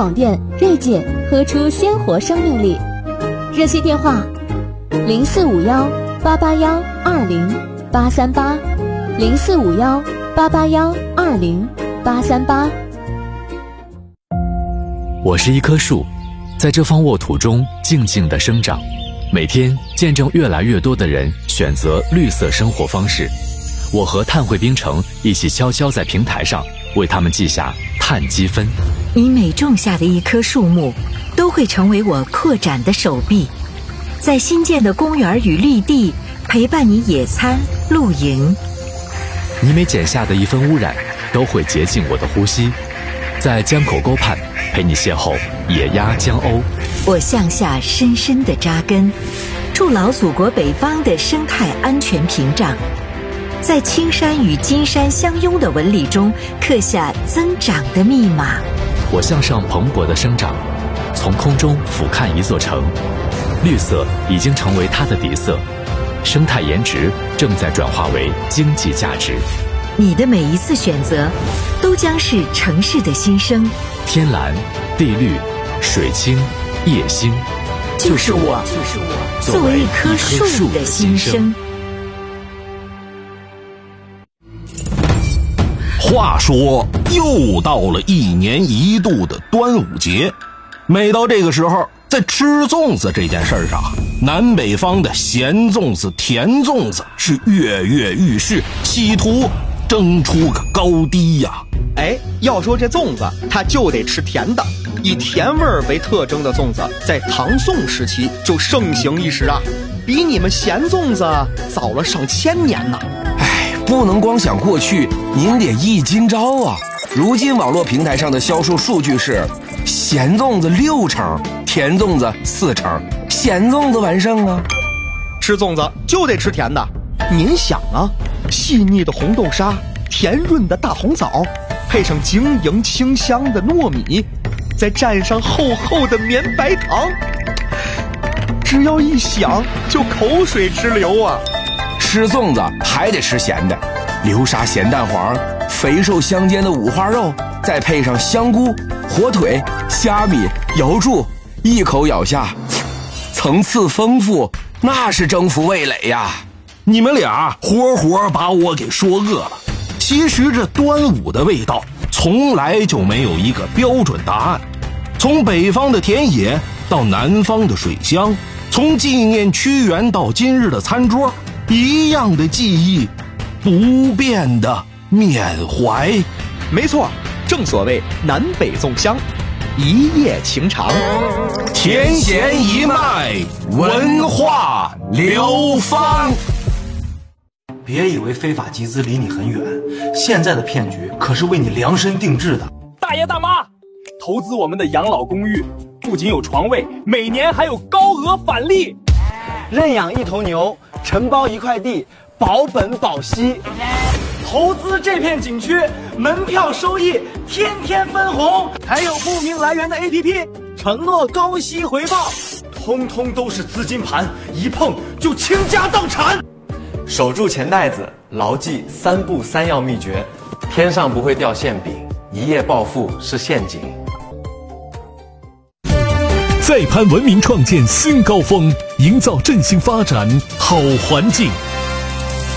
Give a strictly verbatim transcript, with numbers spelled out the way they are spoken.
广电、锐界喝出鲜活生命力。热线电话：零四五幺八八幺二零八三八，零四五幺八八幺二零八三八。 我是一棵树，在这方沃土中静静地生长，每天见证越来越多的人选择绿色生活方式。我和碳汇冰城一起悄悄在平台上为他们记下碳积分。 你每种下的一棵树木，都会成为我扩展的手臂，在新建的公园与绿地陪伴你野餐、露营。 你每剪下的一分污染，都会洁净我的呼吸，在江口沟畔陪你邂逅野鸭江鸥。 我向下深深地扎根，筑牢祖国北方的生态安全屏障，在青山与金山相拥的纹理中刻下增长的密码。 我向上蓬勃的生长，从空中俯瞰一座城，绿色已经成为它的底色，生态颜值正在转化为经济价值。 你的每一次选择，都将是城市的新生。 天蓝、地绿、水清、夜星， 就是我，就是我，作为一棵树的新生。 话说，又到了一年一度的端午节，每到这个时候，在吃粽子这件事上，南北方的咸粽子、甜粽子是跃跃欲试，企图争出个高低呀。 哎，要说这粽子，它就得吃甜的。以甜味儿为特征的粽子，在唐宋时期就盛行一时啊，比你们咸粽子早了上千年呢。 哎，不能光想过去，您得忆今朝啊。如今网络平台上的销售数据是：咸粽子六成，甜粽子四成，咸粽子完胜啊。 吃粽子就得吃甜的，您想啊，细腻的红豆沙，甜润的大红枣，配上晶莹清香的糯米，再蘸上厚厚的绵白糖，只要一想就口水直流啊。 吃粽子还得吃咸的，流沙咸蛋黄，肥瘦相间的五花肉，再配上香菇、火腿、虾米、瑶柱，一口咬下，层次丰富，那是征服味蕾呀。 你们俩活活把我给说饿了。其实这端午的味道从来就没有一个标准答案，从北方的田野到南方的水乡，从纪念屈原到今日的餐桌，一样的记忆，不变的缅怀。 没错，正所谓南北粽香，一夜情长， 甜咸一脉，文化流芳。 别以为非法集资离你很远，现在的骗局可是为你量身定制的。 大爷大妈，投资我们的养老公寓，不仅有床位，每年还有高额返利。 认养一头牛，承包一块地，保本保息。投资这片景区，门票收益天天分红，还有不明来源的 A P P， 承诺高息回报，通通都是资金盘，一碰就倾家荡产。 守住钱袋子，牢记三不三要秘诀，天上不会掉馅饼，一夜暴富是陷阱。 再攀文明，创建新高峰，营造振兴发展好环境。